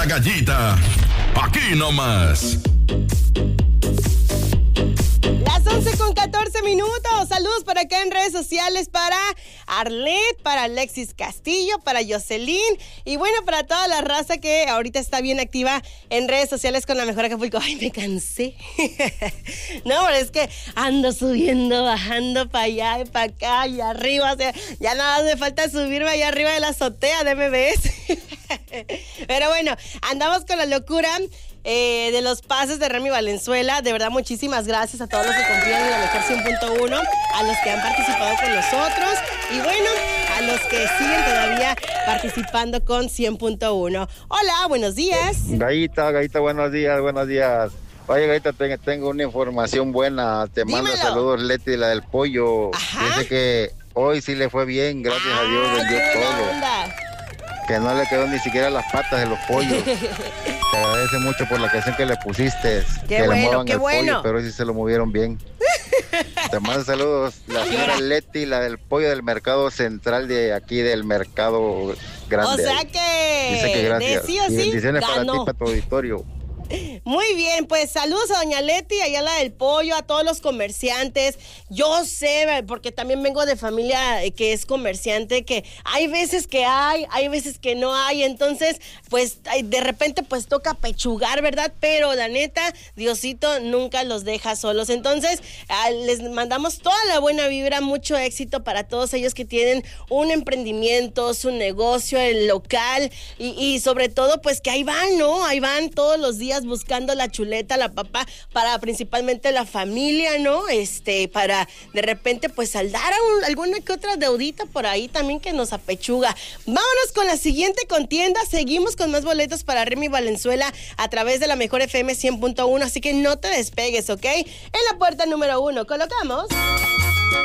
Gallita. Aquí nomás. Las 11:14. Saludos para acá en redes sociales para Arlet, para Alexis Castillo, para Jocelyn y bueno, para toda la raza que ahorita está bien activa en redes sociales con La Mejor Acapulco. Ay, me cansé. No, pero es que ando subiendo, bajando para allá y para acá y arriba. O sea, ya nada me falta subirme allá arriba de la azotea de MBS. Pero bueno, andamos con la locura de los pases de Remy Valenzuela. De verdad, muchísimas gracias a todos los que confían en La Mejor 100.1, a los que han participado con nosotros y bueno, a los que siguen todavía participando con 100.1. Hola, buenos días. Gallita, buenos días. Oye, Gallita, tengo una información buena. Te mando saludos, Leti, la del pollo. Ajá. Dice que hoy sí le fue bien, gracias a Dios, vendió todo. Onda. Que no le quedó ni siquiera las patas de los pollos. Te agradece mucho por la canción que le pusiste. Qué que bueno, le muevan qué el bueno. pollo, pero hoy sí se lo movieron bien. Te mando saludos, la señora Leti, la del pollo del mercado central de aquí del mercado grande. O sea que dice que gracias. de sí o sí, y bendiciones ganó. para ti, para tu auditorio. Muy bien, pues saludos a doña Leti, allá la del pollo, a todos los comerciantes. Yo sé, porque también vengo de familia que es comerciante, que hay veces que hay veces que no hay, entonces pues de repente pues toca pechugar, ¿verdad? Pero la neta, Diosito nunca los deja solos. Entonces les mandamos toda la buena vibra, mucho éxito para todos ellos que tienen un emprendimiento, su negocio, el local y sobre todo pues que ahí van, ¿no? Ahí van todos los días buscando la chuleta, la papa, para principalmente la familia, ¿no? Para de repente pues saldar alguna que otra deudita por ahí también que nos apechuga. Vámonos con la siguiente contienda, seguimos con más boletos para Remy Valenzuela a través de La Mejor FM 100.1, así que no te despegues, ¿ok? En la puerta número 1 colocamos